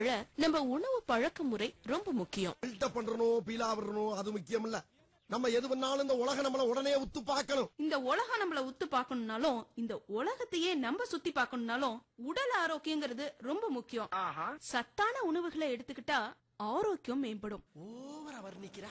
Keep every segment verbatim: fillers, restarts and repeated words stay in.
நம்ம உணவு பழக்க முறை ரொம்ப முக்கியம். பில்டப் பண்றணும், பீலா விடணும், அது முக்கியம் இல்ல. நம்ம எது பண்ணாலும் இந்த உலக நம்மள உடனே உத்து பார்க்கணும். இந்த உலகம் நம்மள உத்து பார்க்கணும்னாலும், இந்த உலகத்தையே நம்ம சுத்தி பார்க்கணும்னாலும் உடல் ஆரோக்கியங்கிறது ரொம்ப முக்கியம். சத்தான உணவுகளை எடுத்துக்கிட்டா ஆரோக்கியம் மேம்படும். ஓவரா வர்ணிக்கிறா.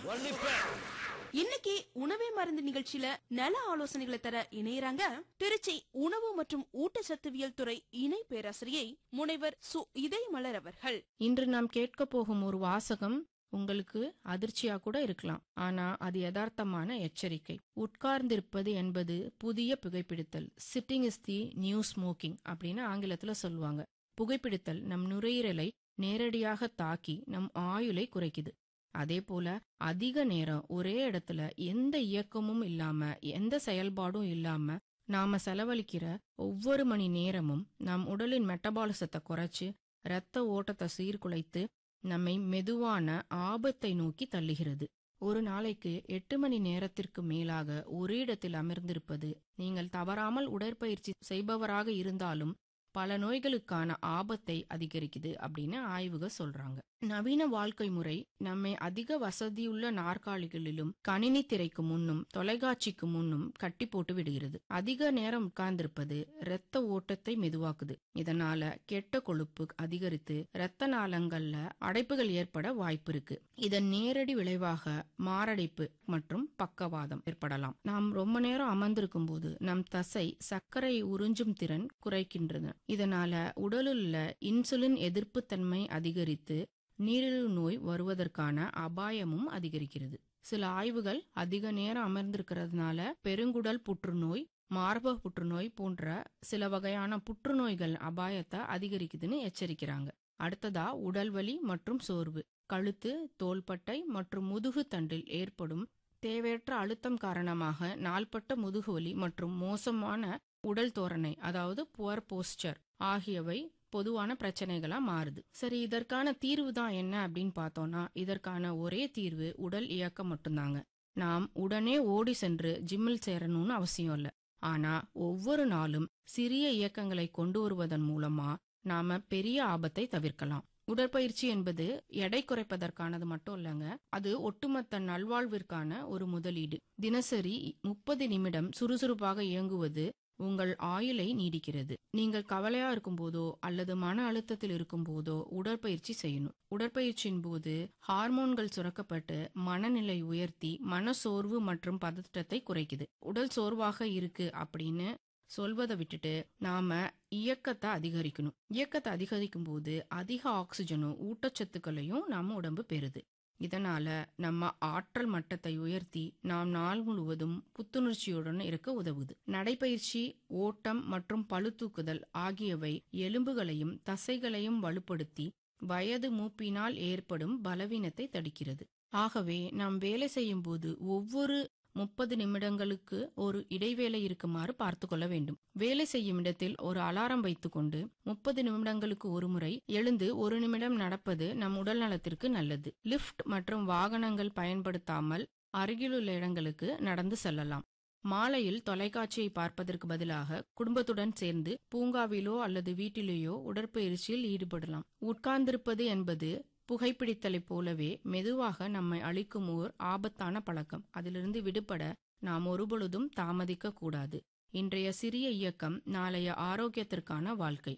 இன்னைக்கு உணவே மருந்து நிகழ்ச்சியில நல ஆலோசனைகளை தர இணையறாங்க திருச்சி உணவு மற்றும் ஊட்டச்சத்துவியல் துறை இணை பேராசிரியை முனைவர் சு இதயமலர் அவர்கள். இன்று நாம் கேட்க போகும் ஒரு வாசகம் உங்களுக்கு அதிர்ச்சியா கூட இருக்கலாம். ஆனா அது யதார்த்தமான எச்சரிக்கை. உட்கார்ந்திருப்பது என்பது புதிய புகைப்பிடித்தல். Sitting is the new smoking அப்படின்னு ஆங்கிலத்துல சொல்லுவாங்க. புகைப்பிடித்தல் நம் நுரையீரலை நேரடியாக தாக்கி நம் ஆயுளை குறைக்குது. அதே போல அதிக நேரம் ஒரே இடத்துல எந்த இயக்கமும் இல்லாம எந்த செயல்பாடும் இல்லாம நாம செலவழிக்கிற ஒவ்வொரு மணி நேரமும் நம் உடலின் மெட்டபாலிசத்தை குறைச்சு இரத்த ஓட்டத்தை சீர்குலைத்து நம்மை மெதுவான ஆபத்தை நோக்கி தள்ளுகிறது. ஒரு நாளைக்கு எட்டு மணி நேரத்திற்கு மேலாக ஒரு இடத்தில் அமர்ந்திருப்பது நீங்கள் தவறாமல் உடற்பயிற்சி செய்பவராக இருந்தாலும் பல நோய்களுக்கான ஆபத்தை அதிகரிக்குது அப்படின்னு ஆய்வுகள் சொல்றாங்க. நவீன வாழ்க்கை முறை நம்மை அதிக வசதியுள்ள நாற்காலிகளிலும் கணினி திரைக்கு முன்னும் தொலைக்காட்சிக்கு முன்னும் கட்டி போட்டு விடுகிறது. அதிக நேரம் உட்கார்ந்திருப்பது இரத்த ஓட்டத்தை மெதுவாக்குது. இதனால கெட்ட கொழுப்பு அதிகரித்து இரத்த நாளங்கள்ல அடைப்புகள் ஏற்பட வாய்ப்பு இருக்கு. இதன் நேரடி விளைவாக மாரடைப்பு மற்றும் பக்கவாதம் ஏற்படலாம். நாம் ரொம்ப நேரம் அமர்ந்திருக்கும் போது நம் தசை சர்க்கரை உறிஞ்சும் திறன் குறைக்கின்றன. இதனால உடலுள்ள இன்சுலின் எதிர்ப்பு தன்மை அதிகரித்து நீரிழிவு நோய் வருவதற்கான அபாயமும் அதிகரிக்கிறது. சில ஆய்வுகள் அதிக நேரம் அமர்ந்திருக்கிறதுனால பெருங்குடல் புற்றுநோய், மார்பக புற்றுநோய் போன்ற சில வகையான புற்றுநோய்கள் அபாயத்தை அதிகரிக்குதுன்னு எச்சரிக்கிறாங்க. அடுத்ததா உடல்வலி மற்றும் சோர்வு. கழுத்து, தோள்பட்டை மற்றும் முதுகு தண்டில் ஏற்படும் தேவையற்ற அழுத்தம் காரணமாக நாள்பட்ட முதுகுவலி மற்றும் மோசமான உடல் தோரணை அதாவது புவர் போஸ்டர் ஆகியவை பொதுவான பிரச்சனைகளா மாறுது. சரி, இதற்கான தீர்வு தான் என்ன அப்படின்னு பார்த்தோம்னா இதற்கான ஒரே தீர்வு உடல் இயக்கம் மட்டும்தாங்க. நாம் உடனே ஓடி சென்று ஜிம்மில் சேரணும்னு அவசியம் இல்ல. ஆனா ஒவ்வொரு நாளும் சிறிய இயக்கங்களை கொண்டு வருவதன் மூலமா நாம பெரிய ஆபத்தை தவிர்க்கலாம். உடற்பயிற்சி என்பது எடை குறைப்பதற்கானது மட்டும் இல்லங்க, அது ஒட்டுமொத்த நல்வாழ்விற்கான ஒரு முதலீடு. தினசரி முப்பது நிமிடம் சுறுசுறுப்பாக இயங்குவது உங்கள் ஆயுளை நீடிக்கிறது. நீங்கள் கவலையா இருக்கும் போதோ அல்லது மன அழுத்தத்தில் இருக்கும் போதோ உடற்பயிற்சி செய்யணும். உடற்பயிற்சியின் போது ஹார்மோன்கள் சுரக்கப்பட்டு மனநிலை உயர்த்தி மன சோர்வு மற்றும் பதட்டத்தை குறைக்குது. உடல் சோர்வாக இருக்கு அப்படின்னு சொல்வதை விட்டுட்டு நாம இயக்கத்தை அதிகரிக்கணும். இயக்கத்தை அதிகரிக்கும் போது அதிக ஆக்சிஜனும் ஊட்டச்சத்துக்களையும் நம்ம உடம்பு பெறுது. இதனால நம்ம ஆற்றல் மட்டத்தை உயர்த்தி நாம் நாள் முழுவதும் புத்துணர்ச்சியுடன் இருக்க உதவுது. நடைப்பயிற்சி, ஓட்டம் மற்றும் பளுதூக்குதல் ஆகியவை எலும்புகளையும் தசைகளையும் வலுப்படுத்தி வயது மூப்பினால் ஏற்படும் பலவீனத்தை தடுக்கிறது. ஆகவே நாம் வேலை செய்யும் போது ஒவ்வொரு முப்பது நிமிடங்களுக்கு ஒரு இடைவேளை இருக்குமாறு பார்த்து கொள்ள வேண்டும். வேலை செய்யும் இடத்தில் ஒரு அலாரம் வைத்துக்கொண்டு முப்பது நிமிடங்களுக்கு ஒரு முறை எழுந்து ஒரு நிமிடம் நடப்பது நம் உடல் நலத்திற்கு நல்லது. லிப்ட் மற்றும் வாகனங்கள் பயன்படுத்தாமல் அருகிலுள்ள இடங்களுக்கு நடந்து செல்லலாம். மாலையில் தொலைக்காட்சியை பார்ப்பதற்கு பதிலாக குடும்பத்துடன் சேர்ந்து பூங்காவிலோ அல்லது வீட்டிலேயோ உடற்பயிற்சியில் ஈடுபடலாம். உட்கார்ந்திருப்பது என்பது புகைப்பிடித்தலைப் போலவே மெதுவாக நம்மை அழிக்கும் ஓர் ஆபத்தான பழக்கம். அதிலிருந்து விடுபட நாம் ஒருபொழுதும் தாமதிக்க கூடாது. இன்றைய சிறிய இயக்கம் நாளைய ஆரோக்கியத்திற்கான வாழ்க்கை.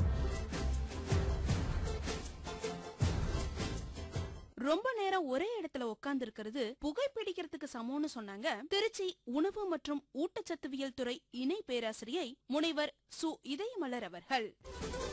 ரொம்ப நேரம் ஒரே இடத்துல உட்கார்ந்து இருக்கிறது புகைப்பிடிக்கிறதுக்கு சமம்னு சொன்னாங்க திருச்சி உணவு மற்றும் ஊட்டச்சத்துவியல் துறை இணை பேராசிரியை முனைவர் சு இதயமலர் அவர்கள்.